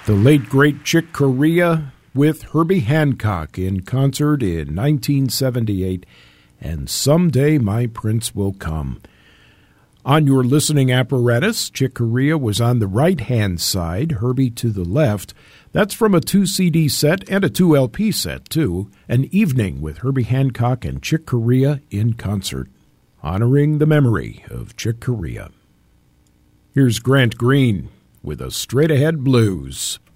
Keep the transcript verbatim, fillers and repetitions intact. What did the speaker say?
The late, great Chick Corea with Herbie Hancock in concert in nineteen seventy-eight, and Someday My Prince Will Come. On your listening apparatus, Chick Corea was on the right-hand side, Herbie to the left. That's from a two C D set and a two L P set, too. An Evening with Herbie Hancock and Chick Corea in concert, honoring the memory of Chick Corea. Here's Grant Green with a Straight Ahead Blues.